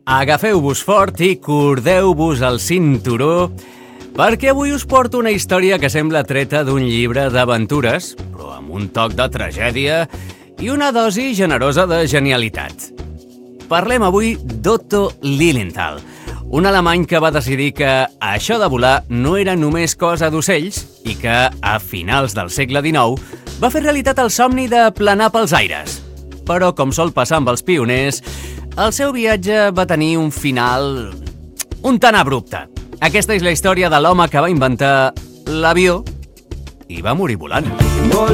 Agafeu-vos fort i cordeu-vos el cinturó, perquè avui us porto una història que sembla treta d'un llibre d'aventures, però amb un toc de tragèdia i una dosi generosa de genialitat. Parlem avui d'Otto Lilienthal, un alemany que va decidir que això de volar no era només cosa d'ocells i que, a finals del segle XIX, va fer realitat el somni de planar pels aires. Però, com sol passar amb els pioners, el seu viatge va tenir un final un tant abrupte. Aquesta és la història de l'home que va inventar l'avió i va morir volant.